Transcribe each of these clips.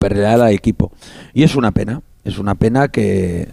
superioridad al equipo. Y es una pena que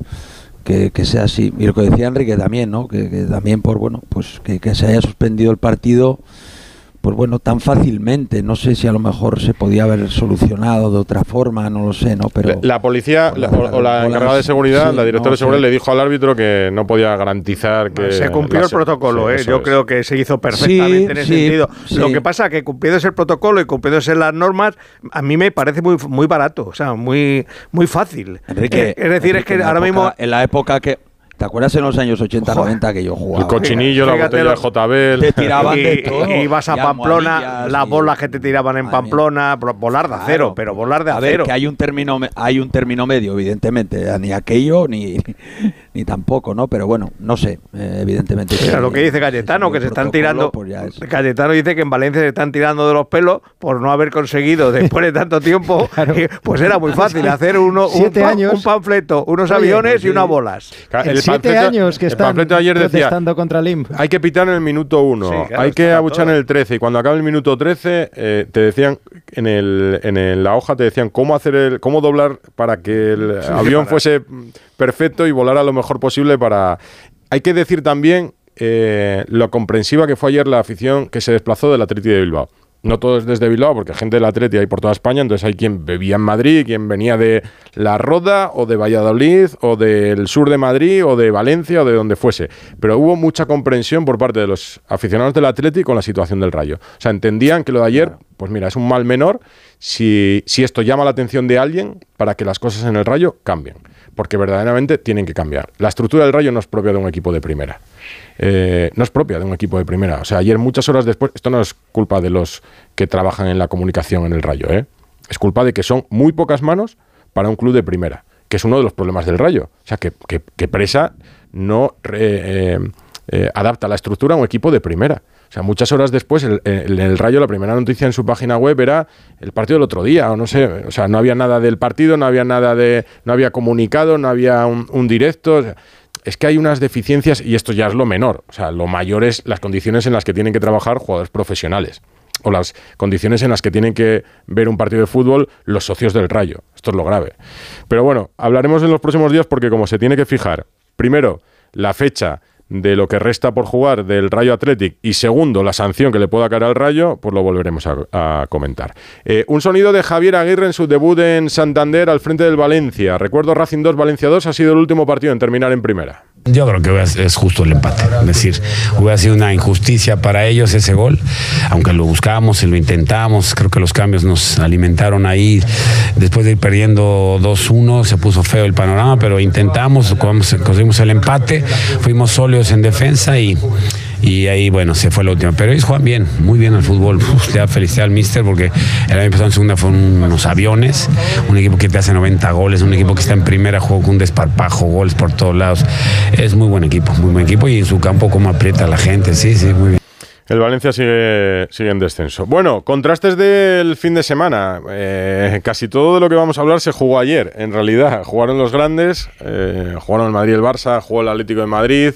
sea así. Y lo que decía Enrique también, ¿no? Que también que se haya suspendido el partido, pues bueno, tan fácilmente. No sé si a lo mejor se podía haber solucionado de otra forma, no lo sé, ¿no? Pero la policía o la encargada de seguridad, la directora de seguridad, le dijo al árbitro que no podía garantizar que... Se cumplió el protocolo, Yo creo que se hizo perfectamente en ese sentido. Lo que pasa es que cumpliéndose el protocolo y cumpliéndose las normas, a mí me parece muy barato, o sea, muy fácil. Enrique, es decir, es que ahora mismo... En la época que... ¿Te acuerdas en los años 80-90 que yo jugaba? El cochinillo, la botella de JBL. Te tiraban de todo. Y ibas a Pamplona, las bolas que te tiraban en Pamplona, volar de acero, pero volar de acero. A ver, que hay un término medio, evidentemente. Ni aquello, ni tampoco, ¿no? Pero bueno, no sé, evidentemente. Mira, lo que dice Cayetano, que se están tirando... Cayetano dice que en Valencia se están tirando de los pelos por no haber conseguido, después de tanto tiempo, pues era muy fácil hacer un panfleto, unos aviones y unas bolas. 7 años que están protestando contra el IMP. Hay que pitar en el minuto 1, hay que abuchar en el 13, y cuando acaba el minuto 13 te decían en la hoja te decían cómo doblar para que el avión fuese perfecto y volara lo mejor posible para... Hay que decir también lo comprensiva que fue ayer la afición que se desplazó del Athletic de Bilbao. No todo es desde Bilbao, porque gente del Atleti hay por toda España, entonces hay quien vivía en Madrid, quien venía de La Roda, o de Valladolid, o del sur de Madrid, o de Valencia, o de donde fuese. Pero hubo mucha comprensión por parte de los aficionados del Atleti con la situación del Rayo. O sea, entendían que lo de ayer, pues mira, es un mal menor si esto llama la atención de alguien para que las cosas en el Rayo cambien. Porque verdaderamente tienen que cambiar. La estructura del Rayo no es propia de un equipo de primera. No es propia de un equipo de primera. O sea, ayer, muchas horas después, esto no es culpa de los que trabajan en la comunicación en el Rayo, es culpa de que son muy pocas manos para un club de primera, que es uno de los problemas del Rayo. O sea, que Presa no adapta la estructura a un equipo de primera. O sea, muchas horas después, el Rayo, la primera noticia en su página web era el partido del otro día, o no sé, o sea, no había nada del partido, no había comunicado, no había un directo. O sea, es que hay unas deficiencias, y esto ya es lo menor. O sea, lo mayor es las condiciones en las que tienen que trabajar jugadores profesionales, o las condiciones en las que tienen que ver un partido de fútbol los socios del Rayo. Esto es lo grave. Pero bueno, hablaremos en los próximos días, porque como se tiene que fijar, primero, la fecha de lo que resta por jugar del Rayo Athletic, y segundo, la sanción que le pueda caer al Rayo, pues lo volveremos a comentar. Un sonido de Javier Aguirre en su debut en Santander al frente del Valencia. Recuerdo, Racing 2, Valencia 2 ha sido el último partido en terminar en primera. Yo creo que es justo el empate, es decir, hubiera sido una injusticia para ellos ese gol, aunque lo buscábamos y lo intentamos. Creo que los cambios nos alimentaron ahí, después de ir perdiendo 2-1 se puso feo el panorama, pero intentamos, conseguimos el empate, fuimos sólidos en defensa y ahí, bueno, se fue la última. Pero ellos juegan bien, muy bien al fútbol. Ya felicité al míster, porque el año pasado en segunda fueron unos aviones, un equipo que te hace 90 goles, un equipo que está en primera, juego con un desparpajo, goles por todos lados. Es muy buen equipo, y en su campo cómo aprieta a la gente, sí, muy bien. El Valencia sigue en descenso. Bueno, contrastes del fin de semana. Casi todo de lo que vamos a hablar se jugó ayer, en realidad. Jugaron los grandes, jugaron el Madrid y el Barça, jugó el Atlético de Madrid.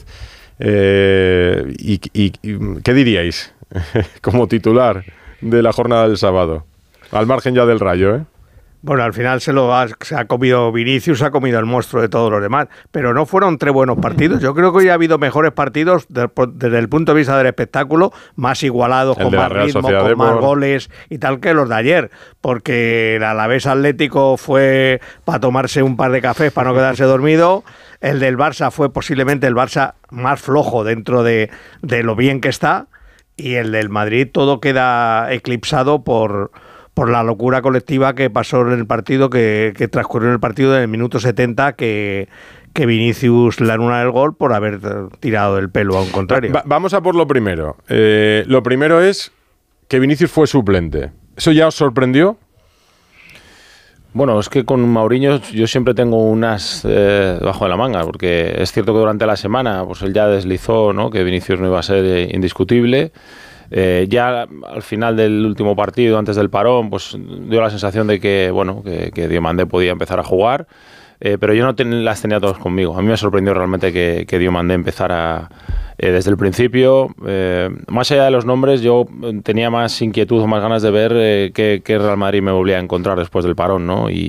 ¿Y qué diríais como titular de la jornada del sábado? Al margen ya del Rayo, Bueno, al final se ha comido Vinicius, se ha comido el monstruo de todos los demás, pero no fueron 3 buenos partidos. Yo creo que hoy ha habido mejores partidos desde el punto de vista del espectáculo, más igualados, con más ritmo, con más goles y tal, que los de ayer, porque el Alavés Atlético fue para tomarse un par de cafés para no quedarse dormido. El del Barça fue posiblemente el Barça más flojo dentro de lo bien que está, y el del Madrid todo queda eclipsado por la locura colectiva que pasó en el partido, que transcurrió en el partido del minuto 70, que Vinicius le anula el gol por haber tirado del pelo a un contrario. Vamos a por lo primero. Lo primero es que Vinicius fue suplente. ¿Eso ya os sorprendió? Bueno, es que con Mauriño yo siempre tengo un as bajo de la manga, porque es cierto que durante la semana pues él ya deslizó, ¿no?, que Vinicius no iba a ser indiscutible. Ya al final del último partido, antes del parón, pues dio la sensación de que Diomandé podía empezar a jugar, pero yo no las tenía todas conmigo. A mí me sorprendió realmente que Diomandé empezara desde el principio. Más allá de los nombres, yo tenía más inquietud o más ganas de ver qué Real Madrid me volvía a encontrar después del parón, ¿no? Y